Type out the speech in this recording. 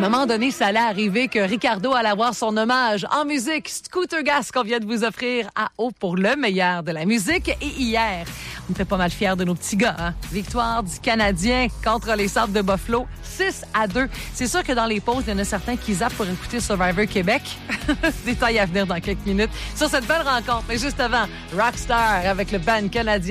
moment donné, ça allait arriver que Ricardo allait avoir son hommage en musique. Scooter Gas qu'on vient de vous offrir à haut pour le meilleur de la musique. Et hier, on était pas mal fiers de nos petits gars. Hein? Victoire du Canadien contre les Sabres de Buffalo, 6-2. C'est sûr que dans les pauses, il y en a certains qui zappent pour écouter Survivor Québec. Détail à venir dans quelques minutes sur cette belle rencontre. Mais juste avant, Rockstar avec le band canadien.